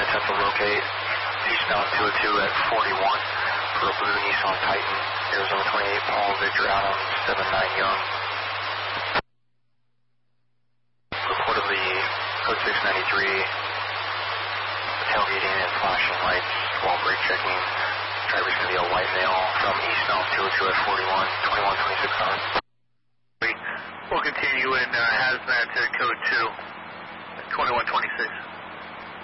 attempt to locate eastbound 202 at 41 for a blue Nissan Titan, Arizona 28, Paul Victor Adam 79 Young. Reportedly, code 693, tailgating and flashing lights while brake checking. Driver's going to be a white male from eastbound 202 at 41, 2126 on. We'll continue in hazmat to code 2, 2126.